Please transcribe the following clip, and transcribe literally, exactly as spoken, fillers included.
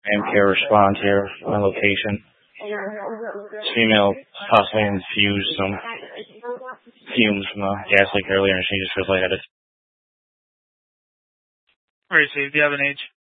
M K response here, my location. This female possibly infused some fumes from the gas leak earlier, and she just feels like I had to. All right, Steve, do you have an age?